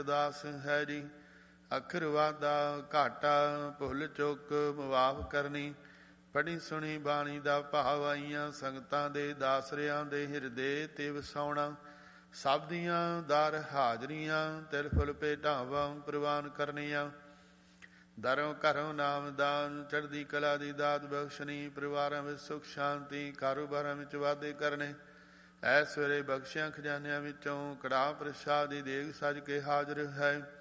ਦਾਸ ਹੈ ਜੀ। ਅੱਖਰ ਵਾਦਾ ਘਾਟਾ ਭੁੱਲ ਚੁੱਕ ਮੁਆਫ ਕਰਨੀ। ਪੜ੍ਹੀ ਸੁਣੀ ਬਾਣੀ ਦਾ ਭਾਵ ਆਈਆਂ ਸੰਗਤਾਂ ਦੇ ਦਾਸਰਿਆਂ ਦੇ ਹਿਰਦੇ ਤੇ ਵਸਾਉਣਾ। ਸਭ ਦੀਆਂ ਦਰ ਹਾਜ਼ਰੀਆਂ ਤਿਲ ਫੁਲ ਭੇਟਾਵਾਂ ਪ੍ਰਵਾਨ ਕਰਨੀਆਂ। ਦਰੋਂ ਘਰੋਂ ਨਾਮਦਾਨ ਚੜ੍ਹਦੀ ਕਲਾ ਦੀ ਦਾਤ ਬਖਸ਼ਣੀ। ਪਰਿਵਾਰਾਂ ਵਿੱਚ ਸੁਖ ਸ਼ਾਂਤੀ ਕਾਰੋਬਾਰਾਂ ਵਿੱਚ ਵਾਧੇ ਕਰਨੇ। ਐਸ ਵੇਲੇ ਬਖਸ਼ਿਆਂ ਖਜ਼ਾਨਿਆਂ ਵਿੱਚੋਂ ਕੜਾਹ ਪ੍ਰਸ਼ਾਦ ਦੀ ਦੇਗ ਸਜ ਕੇ ਹਾਜ਼ਰ ਹੈ।